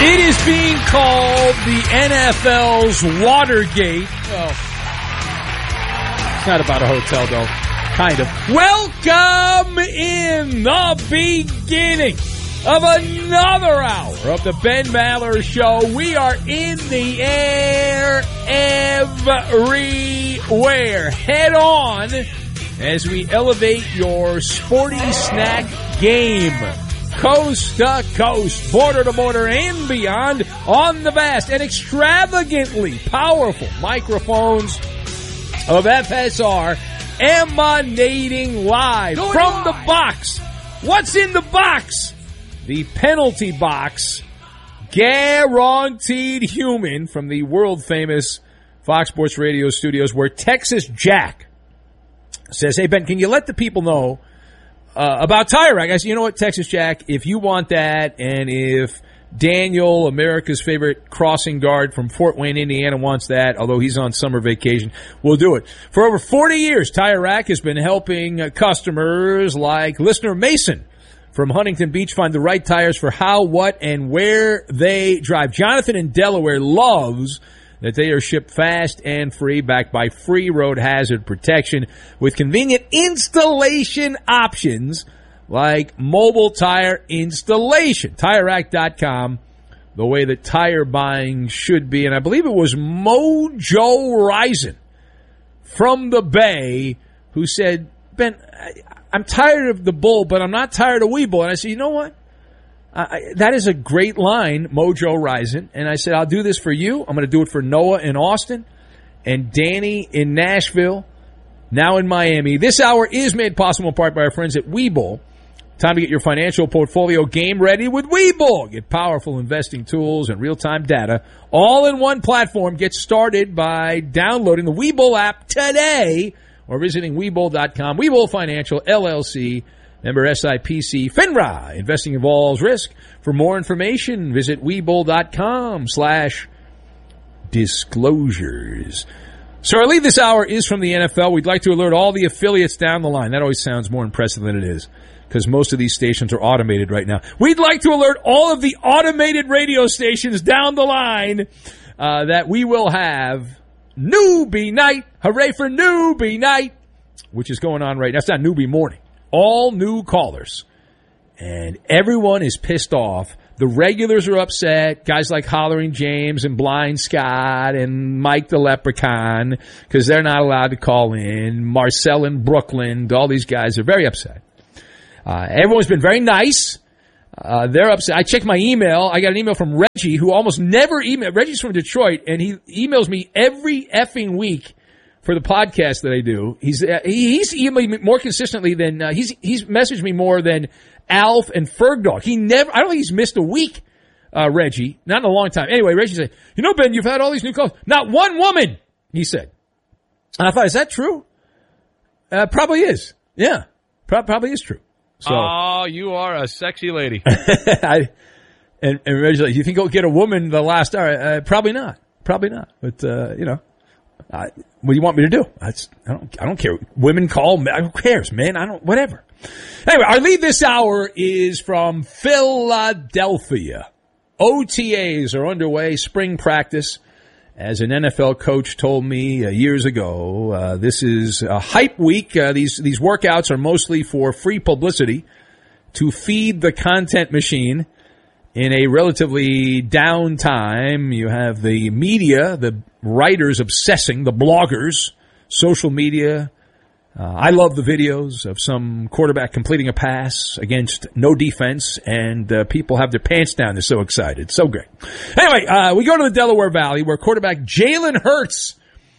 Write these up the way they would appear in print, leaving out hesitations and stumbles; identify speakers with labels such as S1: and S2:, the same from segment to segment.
S1: It is being called the NFL's Watergate. Well, it's not about a hotel, though. Kind of. Welcome in the beginning of another hour of the Ben Maller Show. We are in the air everywhere. Head on as we elevate your sporty snack game. Coast to coast, border to border, and beyond on the vast and extravagantly powerful microphones of FSR emanating live from the box. What's in the box? The penalty box. Guaranteed human from the world-famous Fox Sports Radio studios where Texas Jack says, hey, Ben, can you let the people know about Tire Rack? I said, you know what, Texas Jack, if you want that, and if Daniel, America's favorite crossing guard from Fort Wayne, Indiana, wants that, although he's on summer vacation, we'll do it. For over 40 years, Tire Rack has been helping customers like listener Mason from Huntington Beach find the right tires for how, what, and where they drive. Jonathan in Delaware loves that they are shipped fast and free, backed by free road hazard protection with convenient installation options like mobile tire installation. TireRack.com, the way that tire buying should be. And I believe it was Mojo Rison from the Bay who said, Ben, I'm tired of the bull, but I'm not tired of Weeble. And I said, you know what? That is a great line, Mojo Rison. And I said, I'll do this for you. I'm going to do it for Noah in Austin and Danny in Nashville, now in Miami. This hour is made possible in part by our friends at Webull. Time to get your financial portfolio game ready with Webull. Get powerful investing tools and real-time data all in one platform. Get started by downloading the Webull app today or visiting Webull.com. Webull Financial, LLC. Member SIPC, FINRA. Investing involves risk. For more information, visit Webull.com/disclosures. So our lead this hour is from the NFL. We'd like to alert all the affiliates down the line. That always sounds more impressive than it is because most of these stations are automated right now. We'd like to alert all of the automated radio stations down the line that we will have Newbie Night. Hooray for Newbie Night, which is going on right now. It's not Newbie Morning. All new callers, and everyone is pissed off. The regulars are upset, guys like Hollering James and Blind Scott and Mike the Leprechaun, because they're not allowed to call in. Marcel in Brooklyn, all these guys are very upset. Everyone's been very nice. They're upset. I checked my email. I got an email from Reggie, who almost never emails. Reggie's from Detroit, and he emails me every effing week for the podcast that I do. He's emailed me more consistently than he's messaged me more than Alf and Fergdog. I don't think he's missed a week, Reggie. Not in a long time. Anyway, Reggie said, you know, Ben, you've had all these new calls. Not one woman, he said. And I thought, is that true? Probably is. Yeah. Probably is true. So,
S2: oh, you are a sexy lady.
S1: and Reggie's like, you think he'll get a woman the last hour? Probably not. Probably not. But, you know. What do you want me to do? I don't care. Women call me. Who cares, man? Whatever. Anyway, our lead this hour is from Philadelphia. OTAs are underway, spring practice. As an NFL coach told me years ago, this is a hype week. These workouts are mostly for free publicity to feed the content machine. In a relatively down time, you have the media, the writers obsessing, the bloggers, social media. I love the videos of some quarterback completing a pass against no defense, and people have their pants down. They're so excited. So great. Anyway, we go to the Delaware Valley where quarterback Jalen Hurts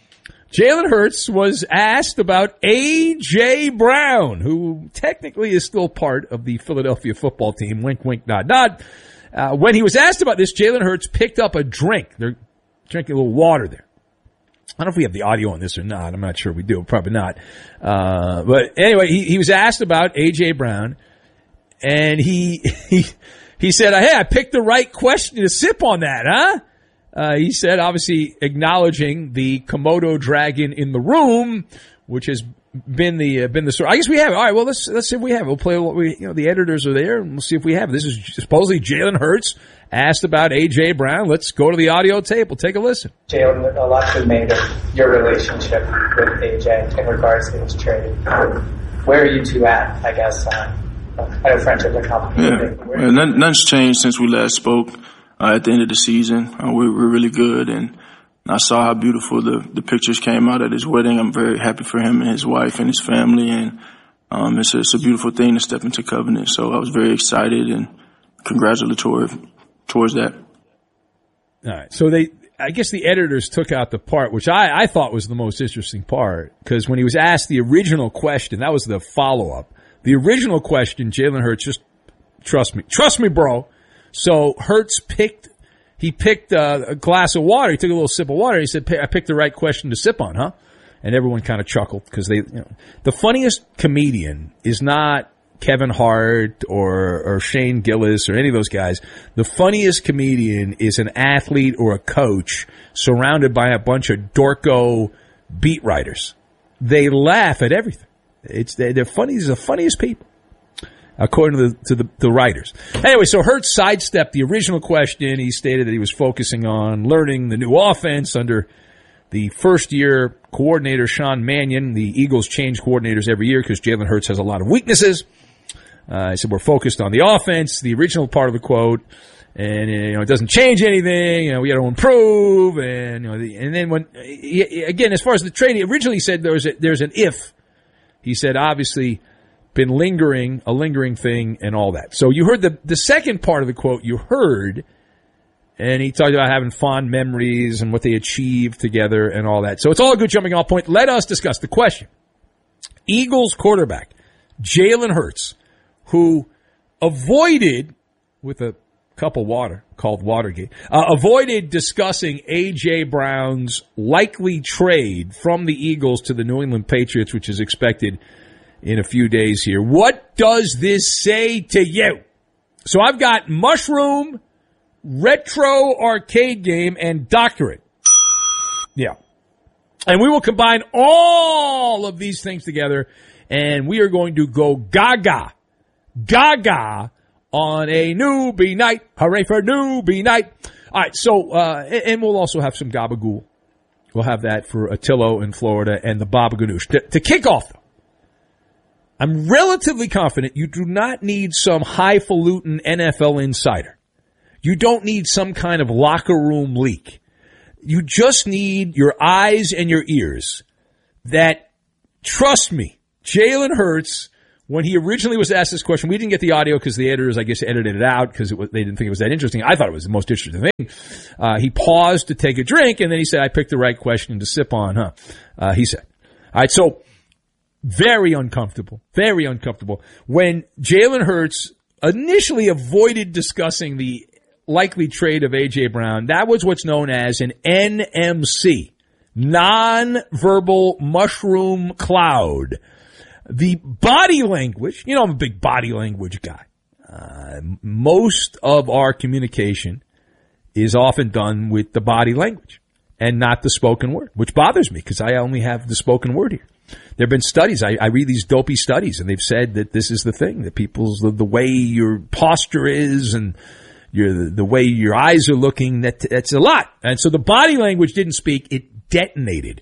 S1: was asked about A.J. Brown, who technically is still part of the Philadelphia football team. Wink, wink, nod, nod. When he was asked about this, Jalen Hurts picked up a drink. They're drinking a little water there. I don't know if we have the audio on this or not. I'm not sure we do. Probably not. But anyway, he was asked about A.J. Brown, and he said, hey, I picked the right question to sip on that, huh? He said, obviously acknowledging the Komodo dragon in the room, which has been the story. I guess we have it. All right, well, let's see if we have it. We'll play what the editors are there, and we'll see if we have it. This is supposedly Jalen Hurts asked about A.J. Brown. Let's go to the audio tape. We'll take a listen.
S3: Jalen, a lot's been made of your relationship with A.J. in regards to his trade. Where are you two at, I guess? I know friendship's a complicated thing.
S4: Yeah, nothing's changed since we last spoke at the end of the season. We're really good, and I saw how beautiful the pictures came out at his wedding. I'm very happy for him and his wife and his family, and it's a beautiful thing to step into covenant. So I was very excited and congratulatory towards that.
S1: All right. So I guess the editors took out the part which I thought was the most interesting part, because when he was asked the original question, that was the follow-up. The original question, Jalen Hurts, just trust me, bro. So Hurts picked a glass of water. He took a little sip of water. He said, I picked the right question to sip on, huh? And everyone kind of chuckled because the funniest comedian is not Kevin Hart or Shane Gillis or any of those guys. The funniest comedian is an athlete or a coach surrounded by a bunch of dorko beat writers. They laugh at everything. They're funny. These are the funniest people, according to the writers. Anyway, so Hurts sidestepped the original question. He stated that he was focusing on learning the new offense under the first-year coordinator, Sean Mannion. The Eagles change coordinators every year because Jalen Hurts has a lot of weaknesses. He said, we're focused on the offense, the original part of the quote, and it doesn't change anything. We got to improve, and and then when again, as far as the trade, he originally said there's an if. He said, obviously, been a lingering thing, and all that. So you heard the second part of the quote. You heard, and he talked about having fond memories and what they achieved together and all that. So it's all a good jumping off point. Let us discuss the question. Eagles quarterback Jalen Hurts, who avoided, with a cup of water called Watergate, avoided discussing A.J. Brown's likely trade from the Eagles to the New England Patriots, which is expected in a few days here. What does this say to you? So I've got mushroom, retro arcade game, and doctorate. Yeah. And we will combine all of these things together, and we are going to go gaga on a newbie night. Hooray for newbie night. All right, so, and we'll also have some gabagool. We'll have that for Attillo in Florida and the Baba Ganoush. To kick off, though, I'm relatively confident you do not need some highfalutin NFL insider. You don't need some kind of locker room leak. You just need your eyes and your ears that, trust me, Jalen Hurts, when he originally was asked this question, we didn't get the audio because the editors, I guess, edited it out because they didn't think it was that interesting. I thought it was the most interesting thing. He paused to take a drink, and then he said, I picked the right question to sip on, huh? He said. All right, so very uncomfortable. When Jalen Hurts initially avoided discussing the likely trade of A.J. Brown, that was what's known as an NMC, non-verbal mushroom cloud. The body language, I'm a big body language guy. Most of our communication is often done with the body language and not the spoken word, which bothers me because I only have the spoken word here. There have been studies. I read these dopey studies, and they've said that this is the thing, that people's, the way your posture is and the way your eyes are looking, that's a lot. And so the body language didn't speak. It detonated.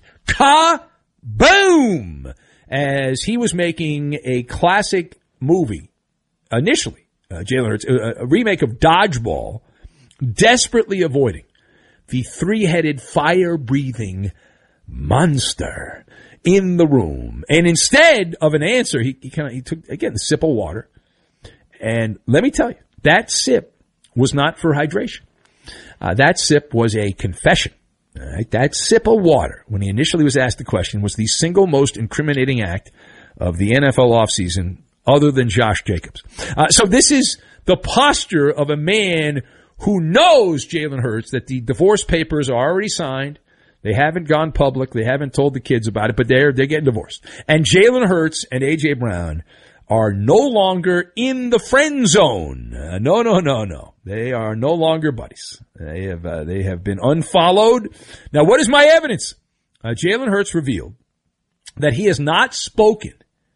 S1: Ka-boom! As he was making a classic movie, initially, Jalen Hurts, a remake of Dodgeball, desperately avoiding the three-headed, fire-breathing monster in the room. And instead of an answer, he took, again, a sip of water. And let me tell you, that sip was not for hydration. That sip was a confession. All right, that sip of water, when he initially was asked the question, was the single most incriminating act of the NFL offseason other than Josh Jacobs. So this is the posture of a man who knows, Jalen Hurts, that the divorce papers are already signed. They haven't gone public. They haven't told the kids about it, but they're getting divorced. And Jalen Hurts and A.J. Brown are no longer in the friend zone. No. They are no longer buddies. They have been unfollowed. Now, what is my evidence? Jalen Hurts revealed that he has not spoken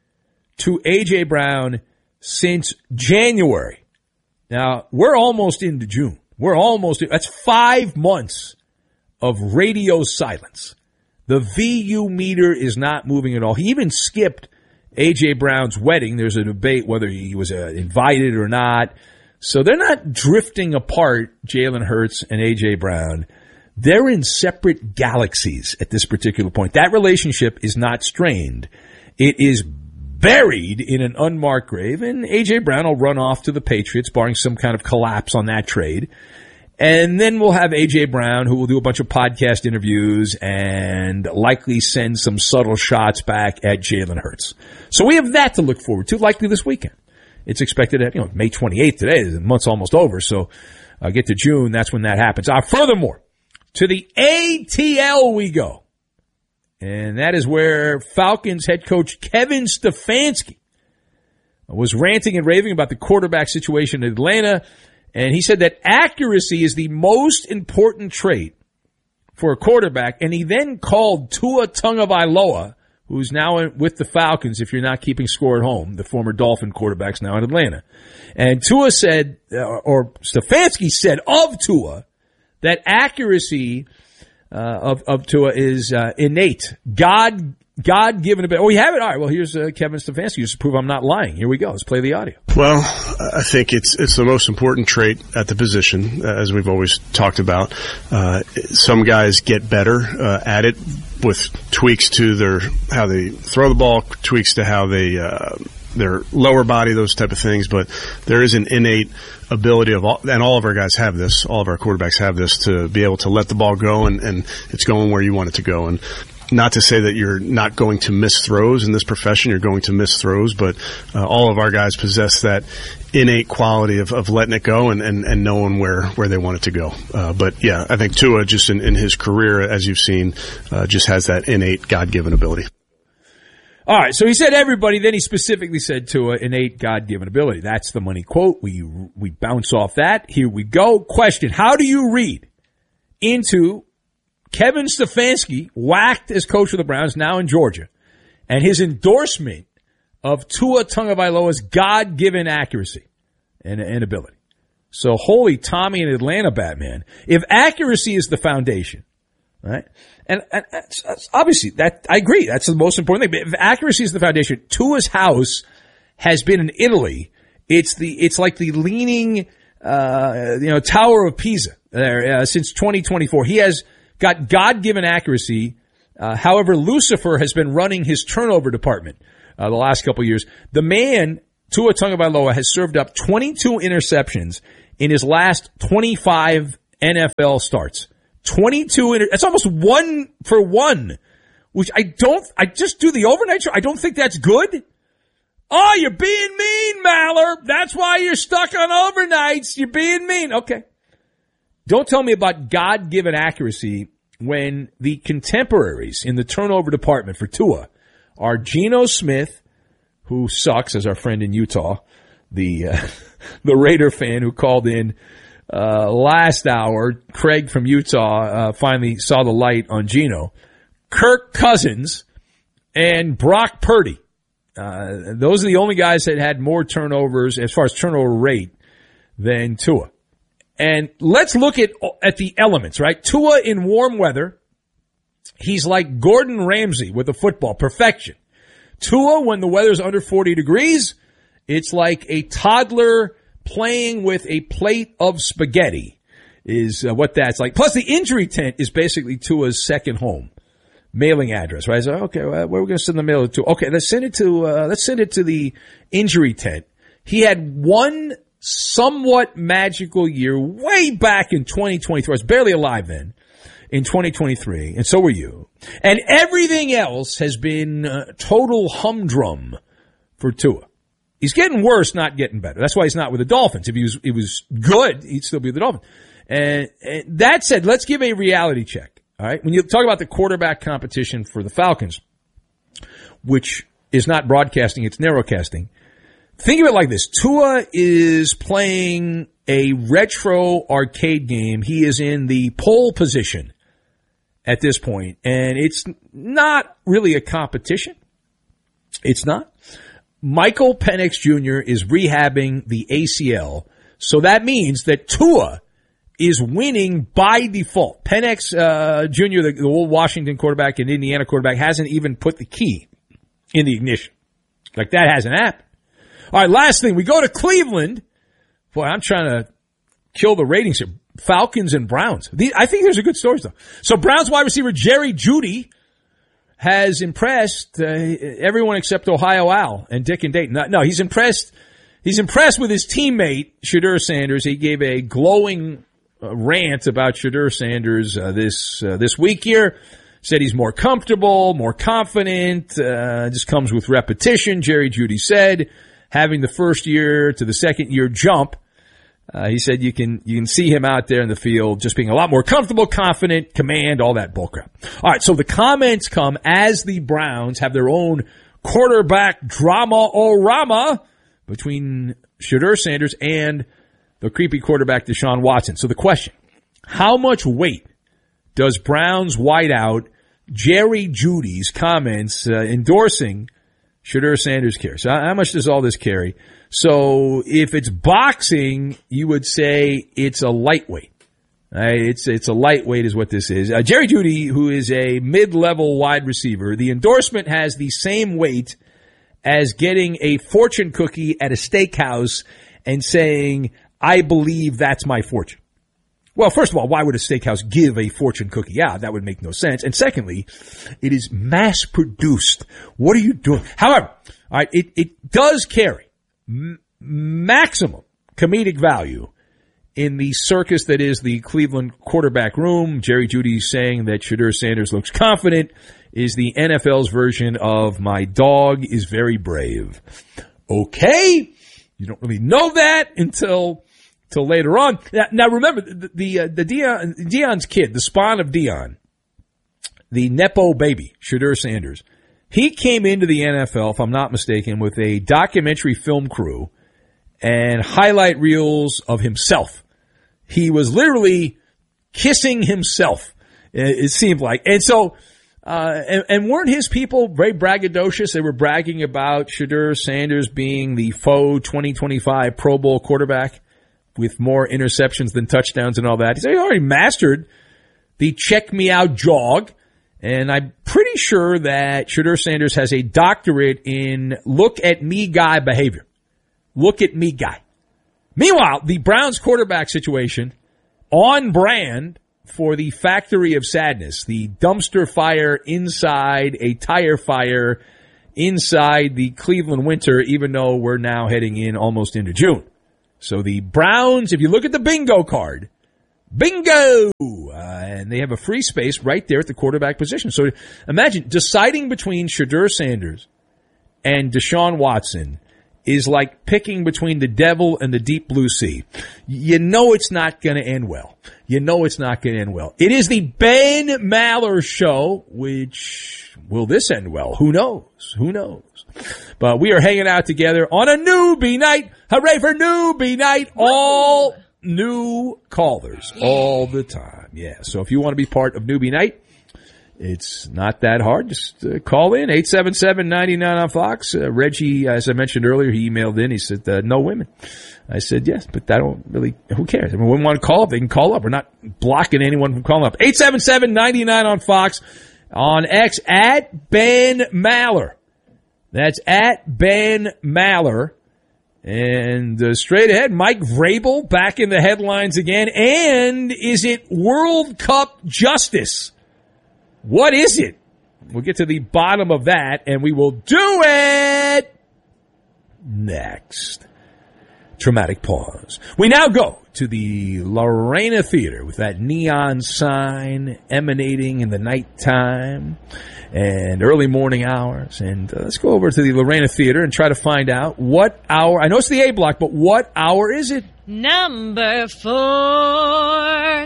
S1: to A.J. Brown since January. Now, we're almost into June. That's 5 months of radio silence. The VU meter is not moving at all. He even skipped A.J. Brown's wedding. There's a debate whether he was invited or not. So they're not drifting apart, Jalen Hurts and A.J. Brown. They're in separate galaxies at this particular point. That relationship is not strained. It is buried in an unmarked grave, and A.J. Brown will run off to the Patriots, barring some kind of collapse on that trade. And then we'll have A.J. Brown, who will do a bunch of podcast interviews and likely send some subtle shots back at Jalen Hurts. So we have that to look forward to, likely this weekend. It's expected at, May 28th today. The month's almost over, so get to June, that's when that happens. Furthermore, to the ATL we go. And that is where Falcons head coach Kevin Stefanski was ranting and raving about the quarterback situation in Atlanta. And he said that accuracy is the most important trait for a quarterback. And he then called Tua Tagovailoa, who's now with the Falcons, if you're not keeping score at home, the former Dolphin quarterback's now in Atlanta. And Tua said, or Stefanski said of Tua, that accuracy of Tua is innate, God-given ability. Oh, we have it? All right, well, here's Kevin Stefanski just to prove I'm not lying. Here we go. Let's play the audio.
S5: Well, I think it's the most important trait at the position, as we've always talked about. Some guys get better at it with tweaks to how they throw the ball, tweaks to how they their lower body, those type of things. But there is an innate ability and all of our guys have this, all of our quarterbacks have this, to be able to let the ball go and it's going where you want it to go. And not to say that you're not going to miss throws in this profession, you're going to miss throws, but all of our guys possess that innate quality of letting it go and knowing where they want it to go. But yeah, I think Tua just in his career, as you've seen, just has that innate God-given ability.
S1: All right, so he said everybody, then he specifically said Tua, innate God-given ability. That's the money quote. We bounce off that. Here we go. Question, how do you read into Kevin Stefanski, whacked as coach of the Browns, now in Georgia, and his endorsement of Tua Tagovailoa's God-given accuracy and ability? So holy Tommy and Atlanta Batman. If accuracy is the foundation, right? And obviously that, I agree, that's the most important thing. But if accuracy is the foundation, Tua's house has been in Italy. It's like the leaning, Tower of Pisa there, since 2024. He has got God-given accuracy. However, Lucifer has been running his turnover department, the last couple of years. The man, Tua Tagovailoa, has served up 22 interceptions in his last 25 NFL starts. 22, that's almost 1 for 1, which I just do the overnight show. I don't think that's good. Oh, you're being mean, Maller. That's why you're stuck on overnights. You're being mean. Okay. Don't tell me about God-given accuracy when the contemporaries in the turnover department for Tua are Geno Smith, who sucks, as our friend in Utah, the Raider fan who called in last hour. Craig from Utah finally saw the light on Geno. Kirk Cousins and Brock Purdy. Those are the only guys that had more turnovers as far as turnover rate than Tua. And let's look at the elements, right? Tua in warm weather, he's like Gordon Ramsay with a football, perfection. Tua, when the weather's under 40 degrees, it's like a toddler playing with a plate of spaghetti is what that's like. Plus, the injury tent is basically Tua's second home, mailing address, right? So, okay, where are we going to send the mail to? Okay, let's send it to the injury tent. He had one somewhat magical year way back in 2023. I was barely alive then, in 2023, and so were you. And everything else has been total humdrum for Tua. He's getting worse, not getting better. That's why he's not with the Dolphins. If he was good, he'd still be with the Dolphins. And that said, let's give a reality check. All right, when you talk about the quarterback competition for the Falcons, which is not broadcasting, it's narrowcasting. Think of it like this. Tua is playing a retro arcade game. He is in the pole position at this point, and it's not really a competition. It's not. Michael Penix Jr. is rehabbing the ACL, so that means that Tua is winning by default. Penix Jr., the old Washington quarterback and Indiana quarterback, hasn't even put the key in the ignition. Like, that hasn't happened. All right, last thing. We go to Cleveland. Boy, I'm trying to kill the ratings here. Falcons and Browns. I think there's a good story, though. So Browns wide receiver Jerry Jeudy has impressed everyone except Ohio Al and Dick and Dayton. No, he's impressed. He's impressed with his teammate, Shedeur Sanders. He gave a glowing rant about Shedeur Sanders this week here. Said he's more comfortable, more confident. Just comes with repetition. Jerry Jeudy said, having the first year to the second year jump. He said you can see him out there in the field just being a lot more comfortable, confident, command, all that bullcrap. All right, so the comments come as the Browns have their own quarterback drama-o-rama between Shedeur Sanders and the creepy quarterback Deshaun Watson. So the question, how much weight does Browns wideout Jerry Jeudy's comments endorsing Shedeur Sanders carry? So how much does all this carry? So if it's boxing, you would say it's a lightweight. It's a lightweight is what this is. Jerry Jeudy, who is a mid-level wide receiver, the endorsement has the same weight as getting a fortune cookie at a steakhouse and saying, I believe that's my fortune. Well, first of all, why would a steakhouse give a fortune cookie out? That would make no sense. And secondly, it is mass-produced. What are you doing? However, all right, it does carry maximum comedic value in the circus that is the Cleveland quarterback room. Jerry Jeudy saying that Shedeur Sanders looks confident is the NFL's version of my dog is very brave. Okay, you don't really know that until later on. Now remember, Deion's kid, the spawn of Deion, the Nepo baby, Shedeur Sanders, he came into the NFL, if I'm not mistaken, with a documentary film crew and highlight reels of himself. He was literally kissing himself, it seemed like. And so, and weren't his people very braggadocious? They were bragging about Shedeur Sanders being the faux 2025 Pro Bowl quarterback with more interceptions than touchdowns and all that. He said he already mastered the check me out jog. And I'm pretty sure that Shedeur Sanders has a doctorate in look at me guy behavior. Look at me guy. Meanwhile, the Browns quarterback situation on brand for the factory of sadness, the dumpster fire inside a tire fire inside the Cleveland winter, even though we're now heading in almost into June. So the Browns, if you look at the bingo card, bingo! And they have a free space right there at the quarterback position. So imagine deciding between Shedeur Sanders and Deshaun Watson is like picking between the devil and the deep blue sea. You know it's not going to end well. You know it's not going to end well. It is the Ben Maller Show, which, will this end well? Who knows? Who knows? But we are hanging out together on a newbie night. Hooray for newbie night. All new callers all the time. Yeah, so if you want to be part of newbie night, it's not that hard. Just call in, 877-99 on Fox. Reggie, as I mentioned earlier, he emailed in. He said, no women. I said, yes, but I don't really, who cares? If anyone want to call up, they can call up. We're not blocking anyone from calling up. 877-99 on Fox. On X, at Ben Maller. That's at Ben Maller. And straight ahead, Mike Vrabel back in the headlines again. And is it World Cup justice? What is it? We'll get to the bottom of that, and we will do it next. Dramatic pause. We now go to the Lorena Theater with that neon sign emanating in the nighttime and early morning hours. And let's go over to the Lorena Theater and try to find out what hour. I know it's the A block, but what hour is it?
S6: Number 4.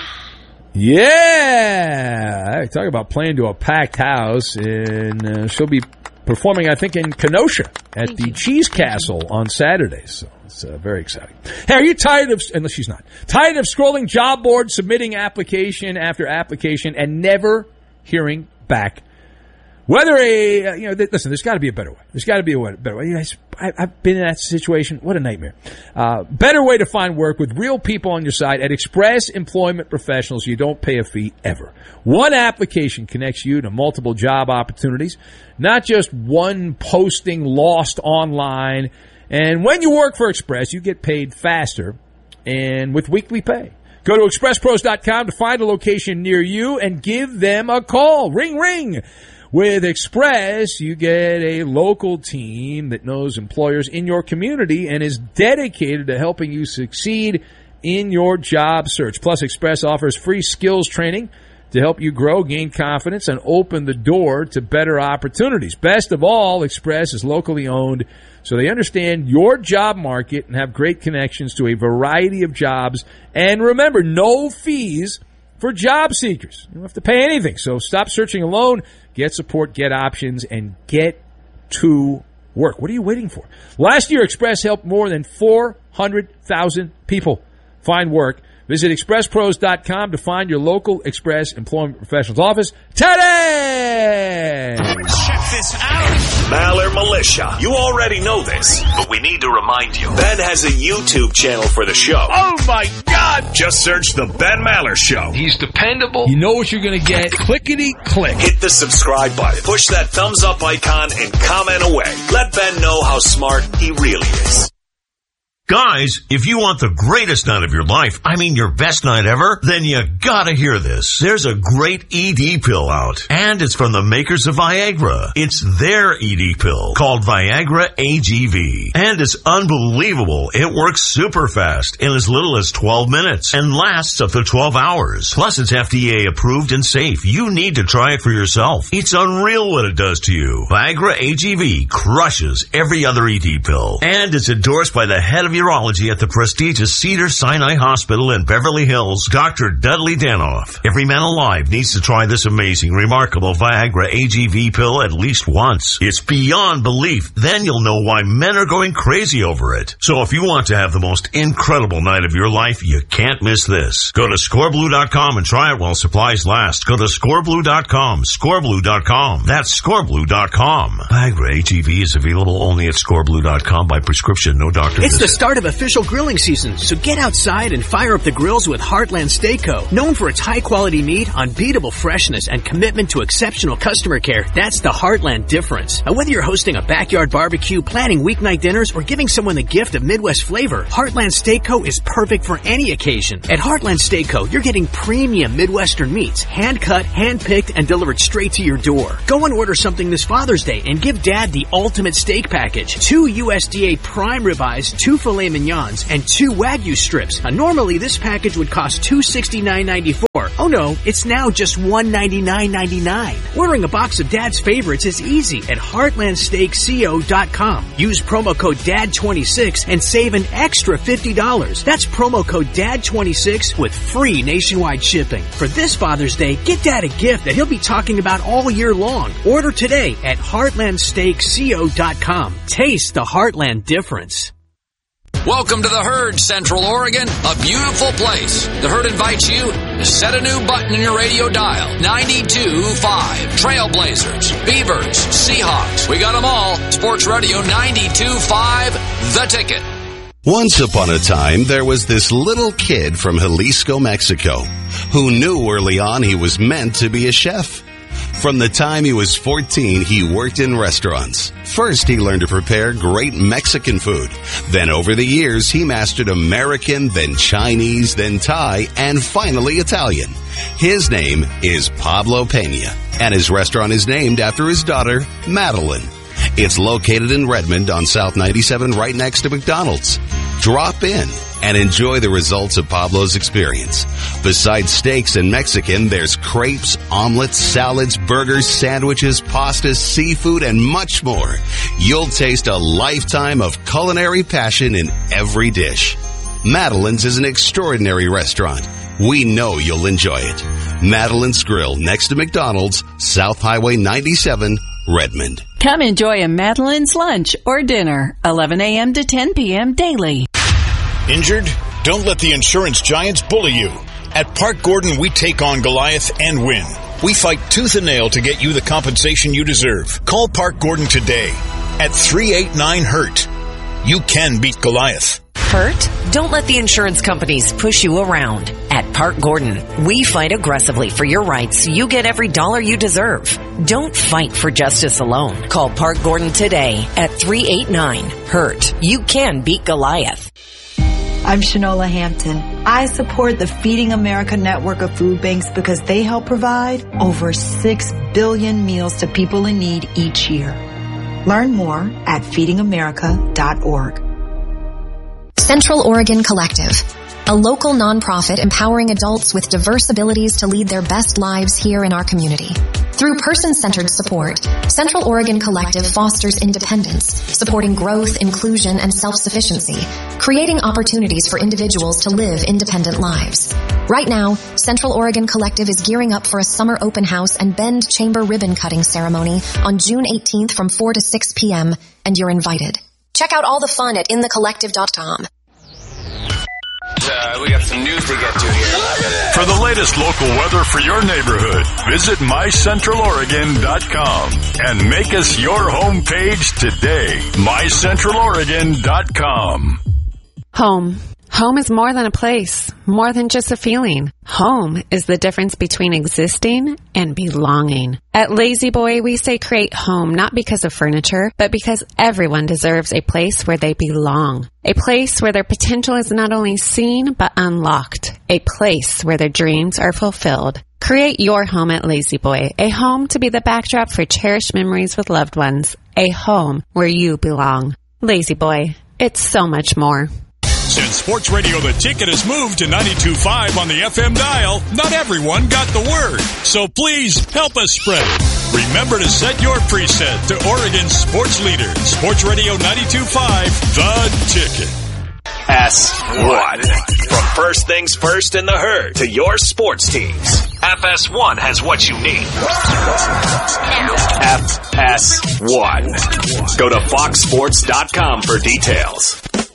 S1: Yeah! Talk about playing to a packed house. And she'll be performing, I think, in Kenosha at the Cheese Castle on Saturday. So It's very exciting. Hey, are you tired of, unless she's not, tired of scrolling job boards, submitting application after application, and never hearing back? Whether listen, there's got to be a better way. There's got to be a better way. I've been in that situation. What a nightmare. Better way to find work with real people on your side at Express Employment Professionals. You don't pay a fee ever. One application connects you to multiple job opportunities, not just one posting lost online. And when you work for Express, you get paid faster and with weekly pay. Go to expresspros.com to find a location near you and give them a call. Ring, ring. With Express, you get a local team that knows employers in your community and is dedicated to helping you succeed in your job search. Plus, Express offers free skills training to help you grow, gain confidence, and open the door to better opportunities. Best of all, Express is locally owned, so they understand your job market and have great connections to a variety of jobs. And remember, no fees for job seekers. You don't have to pay anything, so stop searching alone. Get support, get options, and get to work. What are you waiting for? Last year, Express helped more than 400,000 people find work. Visit expresspros.com to find your local Express Employment Professionals office today.
S7: Check this out. Maller Militia. You already know this, but we need to remind you. Ben has a YouTube channel for the show.
S2: Oh, my God.
S7: Just search The Ben Maller Show.
S2: He's dependable.
S1: You know what you're going to get. Clickety-click.
S7: Hit the subscribe button. Push that thumbs up icon and comment away. Let Ben know how smart he really is.
S8: Guys, if you want the greatest night of your life, I mean your best night ever, then you gotta hear this. There's a great ED pill out, and it's from the makers of Viagra. It's their ED pill, called Viagra AGV. And it's unbelievable. It works super fast in as little as 12 minutes and lasts up to 12 hours. Plus, it's FDA approved and safe. You need to try it for yourself. It's unreal what it does to you. Viagra AGV crushes every other ED pill. And it's endorsed by the head of urology at the prestigious Cedars-Sinai Hospital in Beverly Hills, Dr. Dudley Danoff. Every man alive needs to try this amazing, remarkable Viagra AGV pill at least once. It's beyond belief. Then you'll know why men are going crazy over it. So if you want to have the most incredible night of your life, you can't miss this. Go to scoreblue.com and try it while supplies last. Go to scoreblue.com, scoreblue.com. That's scoreblue.com. Viagra AGV is available only at scoreblue.com by prescription. No doctor.
S9: It's the start of official grilling season, so get outside and fire up the grills with Heartland Steakco. Known for its high-quality meat, unbeatable freshness, and commitment to exceptional customer care, that's the Heartland difference. Now, whether you're hosting a backyard barbecue, planning weeknight dinners, or giving someone the gift of Midwest flavor, Heartland Steakco is perfect for any occasion. At Heartland Steakco, you're getting premium Midwestern meats, hand-cut, hand-picked, and delivered straight to your door. Go and order something this Father's Day and give Dad the ultimate steak package. 2 USDA prime ribeyes, 2 filet mignons, and 2 Wagyu strips. Normally, this package would cost $269.94. Oh no, it's now just $199.99. Ordering a box of Dad's favorites is easy at heartlandsteakco.com. Use promo code DAD26 and save an extra $50. That's promo code DAD26 with free nationwide shipping. For this Father's Day, get Dad a gift that he'll be talking about all year long. Order today at heartlandsteakco.com. Taste the Heartland difference.
S10: Welcome to the Herd, Central Oregon, a beautiful place. The Herd invites you to set a new button in your radio dial. 92.5. Trailblazers, Beavers, Seahawks. We got them all. Sports Radio 92.5, The Ticket.
S11: Once upon a time, there was this little kid from Jalisco, Mexico, who knew early on he was meant to be a chef. From the time he was 14, he worked in restaurants. First, he learned to prepare great Mexican food. Then over the years, he mastered American, then Chinese, then Thai, and finally Italian. His name is Pablo Pena, and his restaurant is named after his daughter, Madeline. It's located in Redmond on South 97 right next to McDonald's. Drop in and enjoy the results of Pablo's experience. Besides steaks and Mexican, there's crepes, omelets, salads, burgers, sandwiches, pastas, seafood, and much more. You'll taste a lifetime of culinary passion in every dish. Madeline's is an extraordinary restaurant. We know you'll enjoy it. Madeline's Grill, next to McDonald's, South Highway 97, Redmond.
S12: Come enjoy a Madeline's lunch or dinner, 11 a.m. to 10 p.m. daily.
S13: Injured? Don't let the insurance giants bully you. At Park Gordon, we take on Goliath and win. We fight tooth and nail to get you the compensation you deserve. Call Park Gordon today at 389-HURT. You can beat Goliath.
S14: Hurt? Don't let the insurance companies push you around. At Park Gordon, we fight aggressively for your rights so you get every dollar you deserve. Don't fight for justice alone. Call Park Gordon today at 389-HURT. You can beat Goliath.
S15: I'm Shanola Hampton. I support the Feeding America network of food banks because they help provide over 6 billion meals to people in need each year. Learn more at feedingamerica.org.
S16: Central Oregon Collective, a local nonprofit empowering adults with diverse abilities to lead their best lives here in our community. Through person-centered support, Central Oregon Collective fosters independence, supporting growth, inclusion, and self-sufficiency, creating opportunities for individuals to live independent lives. Right now, Central Oregon Collective is gearing up for a summer open house and Bend Chamber ribbon cutting ceremony on June 18th from 4 to 6 p.m., and you're invited. Check out all the fun at inthecollective.com.
S2: We got some news to get to here.
S17: For the latest local weather for your neighborhood, visit mycentraloregon.com and make us your homepage today. mycentraloregon.com.
S18: Home. Home is more than a place, more than just a feeling. Home is the difference between existing and belonging. At Lazy Boy, we say create home not because of furniture, but because everyone deserves a place where they belong. A place where their potential is not only seen, but unlocked. A place where their dreams are fulfilled. Create your home at Lazy Boy, a home to be the backdrop for cherished memories with loved ones. A home where you belong. Lazy Boy, it's so much more.
S19: Since Sports Radio The Ticket has moved to 92.5 on the FM dial, not everyone got the word. So please help us spread it. Remember to set your preset to Oregon's sports leader, Sports Radio 92.5, The Ticket.
S7: FS1. From First Things First in the Herd to your sports teams, FS1 has what you need. FS1. Go to foxsports.com for details.